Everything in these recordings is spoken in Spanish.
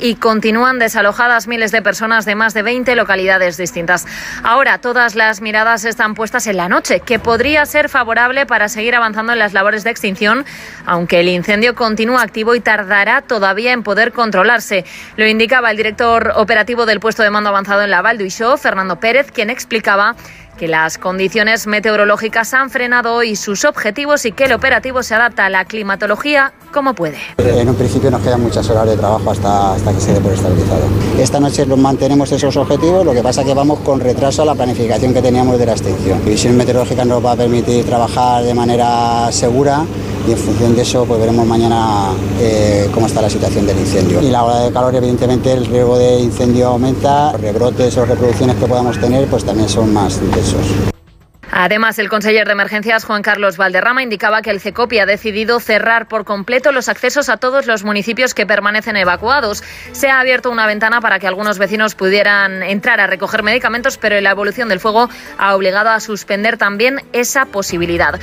y continúan desalojadas miles de personas de más de 20 localidades distintas. Ahora todas las miradas están puestas en la noche, que podría ser favorable para seguir avanzando en las labores de extinción, aunque el incendio continúa activo y tardará todavía en poder controlarse. Lo indicaba el director operativo del puesto de mando avanzado en la Val d'Uixó, Fernando Pérez, quien explicaba que las condiciones meteorológicas han frenado hoy sus objetivos y que el operativo se adapta a la climatología como puede. En un principio nos quedan muchas horas de trabajo hasta que se dé por estabilizado. Esta noche mantenemos esos objetivos, lo que pasa es que vamos con retraso a la planificación que teníamos de la extinción. La visión meteorológica nos va a permitir trabajar de manera segura y en función de eso pues veremos mañana cómo está la situación del incendio. Y la ola de calor, evidentemente, el riesgo de incendio aumenta, los rebrotes o reproducciones que podamos tener pues también son más intensos. Además, el conseller de Emergencias, Juan Carlos Valderrama, indicaba que el CECOPI ha decidido cerrar por completo los accesos a todos los municipios que permanecen evacuados. Se ha abierto una ventana para que algunos vecinos pudieran entrar a recoger medicamentos, pero la evolución del fuego ha obligado a suspender también esa posibilidad.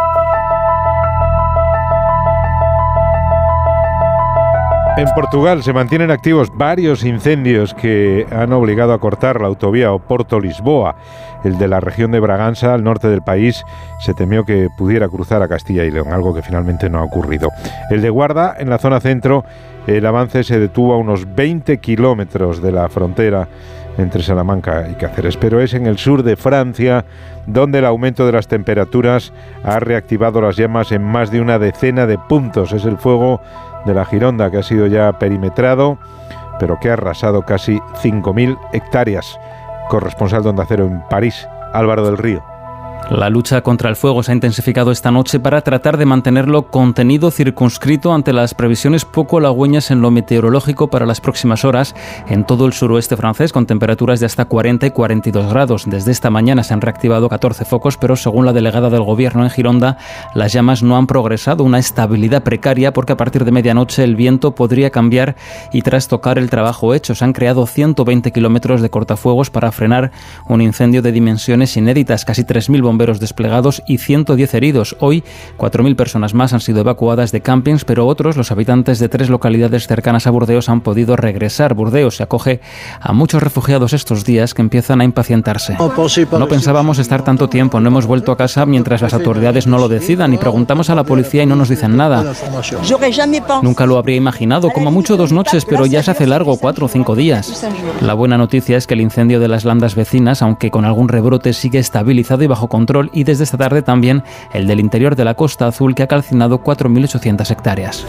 En Portugal se mantienen activos varios incendios que han obligado a cortar la autovía Oporto-Lisboa. El de la región de Bragança, al norte del país, se temió que pudiera cruzar a Castilla y León, algo que finalmente no ha ocurrido. El de Guarda, en la zona centro, el avance se detuvo a unos 20 kilómetros de la frontera entre Salamanca y Cáceres, pero es en el sur de Francia donde el aumento de las temperaturas ha reactivado las llamas en más de una decena de puntos. Es el fuego de la Gironda, que ha sido ya perimetrado, pero que ha arrasado casi 5.000 hectáreas. Corresponsal de Onda Cero en París, Álvaro del Río. La lucha contra el fuego se ha intensificado esta noche para tratar de mantenerlo contenido, circunscrito ante las previsiones poco halagüeñas en lo meteorológico para las próximas horas en todo el suroeste francés, con temperaturas de hasta 40 y 42 grados. Desde esta mañana se han reactivado 14 focos, pero según la delegada del gobierno en Gironda, las llamas no han progresado, una estabilidad precaria porque a partir de medianoche el viento podría cambiar y trastocar el trabajo hecho. Se han creado 120 kilómetros de cortafuegos para frenar un incendio de dimensiones inéditas, casi 3.000 bomberos desplegados y 110 heridos. Hoy, 4.000 personas más han sido evacuadas de campings, pero otros, los habitantes de 3 localidades cercanas a Burdeos, han podido regresar. Burdeos se acoge a muchos refugiados estos días que empiezan a impacientarse. No pensábamos estar tanto tiempo, no hemos vuelto a casa mientras las autoridades no lo decidan y preguntamos a la policía y no nos dicen nada. Nunca lo habría imaginado, como mucho 2 noches, pero ya se hace largo, 4 o 5 días. La buena noticia es que el incendio de las landas vecinas, aunque con algún rebrote, sigue estabilizado y bajo control, y desde esta tarde también el del interior de la Costa Azul, que ha calcinado 4.800 hectáreas.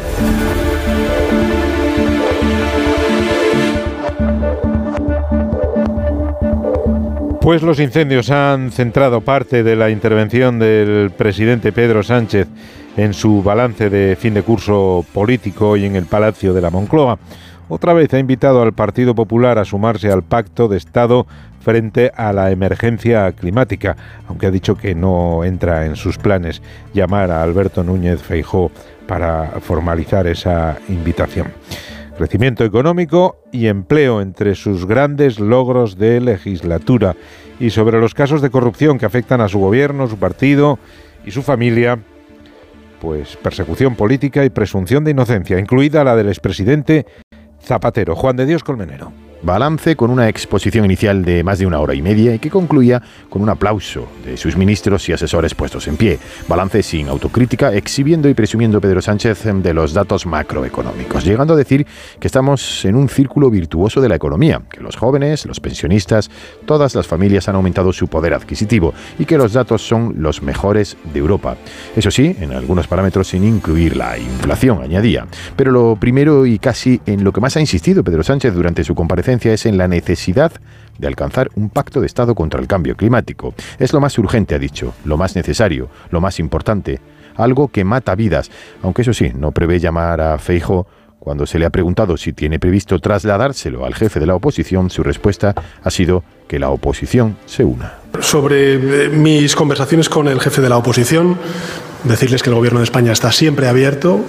Pues los incendios han centrado parte de la intervención del presidente Pedro Sánchez en su balance de fin de curso político hoy en el Palacio de la Moncloa. Otra vez ha invitado al Partido Popular a sumarse al pacto de Estado frente a la emergencia climática, aunque ha dicho que no entra en sus planes llamar a Alberto Núñez Feijóo para formalizar esa invitación. Crecimiento económico y empleo entre sus grandes logros de legislatura. Y sobre los casos de corrupción que afectan a su gobierno, su partido y su familia, pues persecución política y presunción de inocencia, incluida la del expresidente Zapatero. Juan de Dios Colmenero. Balance con una exposición inicial de más de 1 hora y media y que concluía con un aplauso de sus ministros y asesores puestos en pie. Balance sin autocrítica, exhibiendo y presumiendo Pedro Sánchez de los datos macroeconómicos, llegando a decir que estamos en un círculo virtuoso de la economía, que los jóvenes, los pensionistas, todas las familias han aumentado su poder adquisitivo y que los datos son los mejores de Europa. Eso sí, en algunos parámetros sin incluir la inflación, añadía. Pero lo primero y casi en lo que más ha insistido Pedro Sánchez durante su comparecencia es en la necesidad de alcanzar un pacto de Estado contra el cambio climático. Es lo más urgente, ha dicho, lo más necesario, lo más importante, algo que mata vidas, aunque eso sí, no prevé llamar a Feijóo. Cuando se le ha preguntado si tiene previsto trasladárselo al jefe de la oposición, su respuesta ha sido que la oposición se una. Sobre mis conversaciones con el jefe de la oposición, decirles que el Gobierno de España está siempre abierto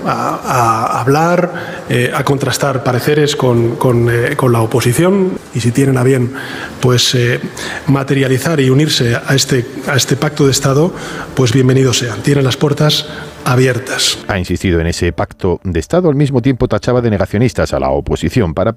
a hablar, a contrastar pareceres con la oposición, y si tienen a bien pues materializar y unirse a este pacto de Estado, pues bienvenidos sean. Tienen las puertas abiertas. Ha insistido en ese pacto de Estado, al mismo tiempo tachaba de negacionistas a la oposición para